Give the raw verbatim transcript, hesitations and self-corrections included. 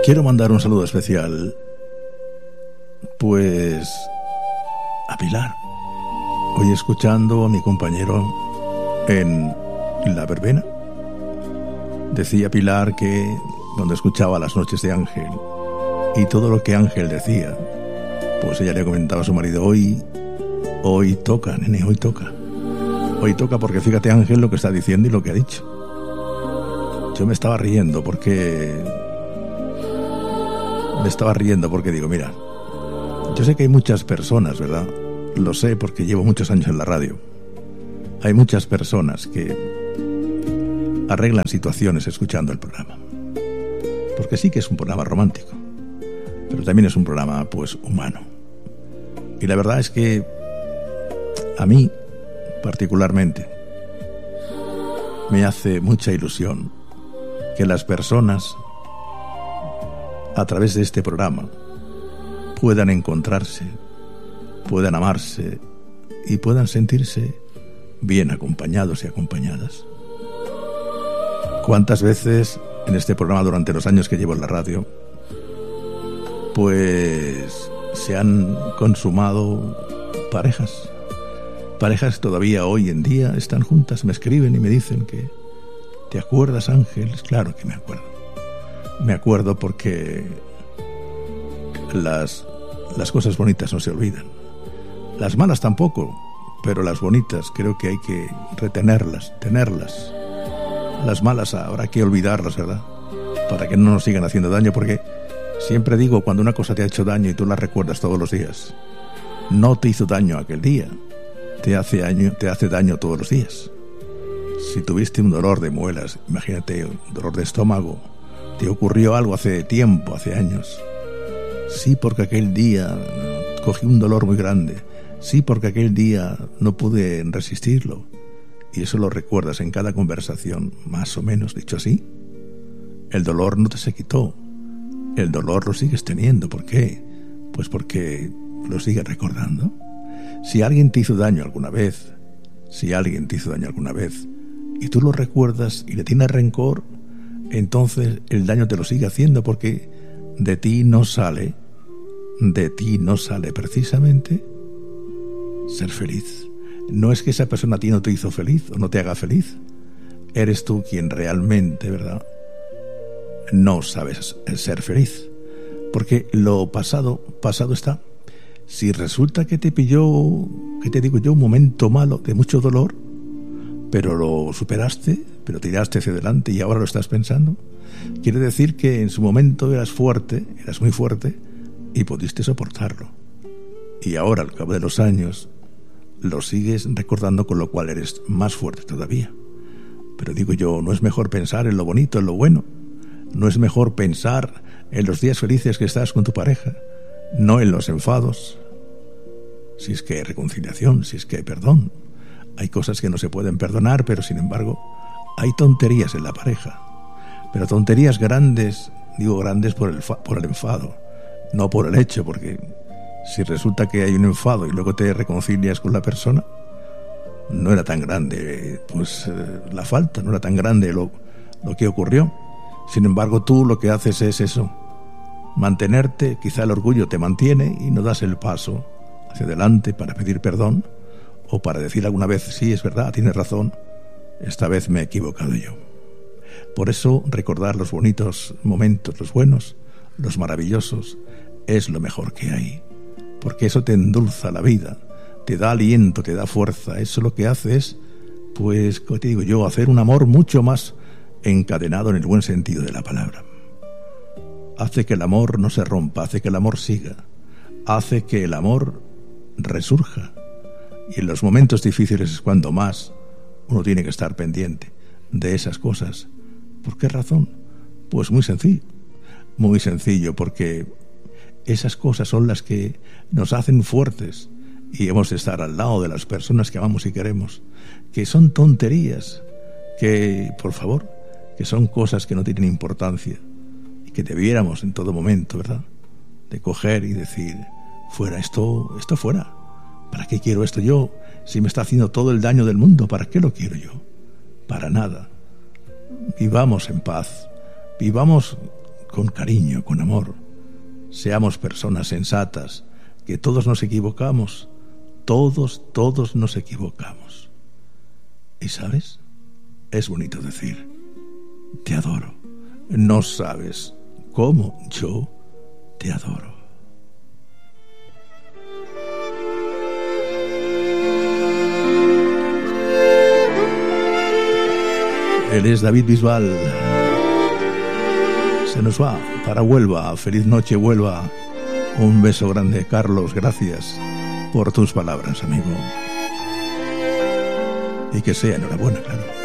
Quiero mandar un saludo especial, pues, a Pilar. Hoy escuchando a mi compañero en La Verbena, decía Pilar que cuando escuchaba Las Noches de Ángel y todo lo que Ángel decía, pues ella le comentaba a su marido, hoy, hoy toca, nene, hoy toca. Hoy toca porque fíjate Ángel lo que está diciendo y lo que ha dicho. Yo me estaba riendo porque... Me estaba riendo porque digo, mira, yo sé que hay muchas personas, ¿verdad? Lo sé porque llevo muchos años en la radio. Hay muchas personas que arreglan situaciones escuchando el programa. Porque sí que es un programa romántico, pero también es un programa, pues, humano. Y la verdad es que a mí, particularmente, me hace mucha ilusión que las personas, a través de este programa, puedan encontrarse, puedan amarse y puedan sentirse bien acompañados y acompañadas. ¿Cuántas veces en este programa durante los años que llevo en la radio, pues se han consumado parejas? Parejas que todavía hoy en día están juntas, me escriben y me dicen que ¿te acuerdas, Ángel? Claro que me acuerdo. Me acuerdo porque las, las cosas bonitas no se olvidan. Las malas tampoco, pero las bonitas creo que hay que retenerlas, tenerlas. Las malas habrá que olvidarlas, ¿verdad? Para que no nos sigan haciendo daño, porque siempre digo, cuando una cosa te ha hecho daño y tú la recuerdas todos los días, no te hizo daño aquel día, te hace daño, te hace daño todos los días. Si tuviste un dolor de muelas, imagínate, un dolor de estómago, te ocurrió algo hace tiempo, hace años. Sí, porque aquel día cogí un dolor muy grande. Sí, porque aquel día no pude resistirlo. Y eso lo recuerdas en cada conversación, más o menos, dicho así. El dolor no te se quitó. El dolor lo sigues teniendo. ¿Por qué? Pues porque lo sigues recordando. Si alguien te hizo daño alguna vez, si alguien te hizo daño alguna vez, y tú lo recuerdas y le tienes rencor, entonces el daño te lo sigue haciendo, porque de ti no sale, de ti no sale precisamente ser feliz. No es que esa persona a ti no te hizo feliz o no te haga feliz. Eres tú quien realmente, ¿verdad?, no sabes ser feliz. Porque lo pasado, pasado está. Si resulta que te pilló, que te digo yo, un momento malo de mucho dolor, pero lo superaste, pero tiraste hacia adelante y ahora lo estás pensando, quiere decir que en su momento eras fuerte, eras muy fuerte y pudiste soportarlo. Y ahora, al cabo de los años, lo sigues recordando, con lo cual eres más fuerte todavía. Pero digo yo, ¿no es mejor pensar en lo bonito, en lo bueno? ¿No es mejor pensar en los días felices que estás con tu pareja, no en los enfados? Si es que hay reconciliación, si es que hay perdón. Hay cosas que no se pueden perdonar, pero sin embargo hay tonterías en la pareja. Pero tonterías grandes, digo grandes por el, fa- por el enfado, no por el hecho, porque si resulta que hay un enfado y luego te reconcilias con la persona, no era tan grande pues eh, la falta, no era tan grande lo, lo que ocurrió. Sin embargo, tú lo que haces es eso, mantenerte, quizá el orgullo te mantiene y no das el paso hacia adelante para pedir perdón o para decir alguna vez, sí, es verdad, tienes razón, esta vez me he equivocado yo. Por eso recordar los bonitos momentos, los buenos, los maravillosos, es lo mejor que hay, porque eso te endulza la vida, te da aliento, te da fuerza. Eso lo que hace es, pues, como te digo yo, hacer un amor mucho más encadenado en el buen sentido de la palabra. Hace que el amor no se rompa, hace que el amor siga, hace que el amor resurja. Y en los momentos difíciles es cuando más uno tiene que estar pendiente de esas cosas. ¿Por qué razón? Pues muy sencillo, muy sencillo, porque esas cosas son las que nos hacen fuertes y hemos de estar al lado de las personas que amamos y queremos, que son tonterías, que, por favor, que son cosas que no tienen importancia y que debiéramos en todo momento, ¿verdad?, de coger y decir, fuera, esto, esto fuera. ¿Para qué quiero esto yo? Si me está haciendo todo el daño del mundo, ¿para qué lo quiero yo? Para nada. Vivamos en paz, vivamos con cariño, con amor. Seamos personas sensatas, que todos nos equivocamos, todos, todos nos equivocamos. ¿Y sabes? Es bonito decir, te adoro. No sabes cómo yo te adoro. Él es David Bisbal. Se nos va para Huelva. Feliz noche, Huelva. Un beso grande, Carlos. Gracias por tus palabras, amigo. Y que sea enhorabuena, claro.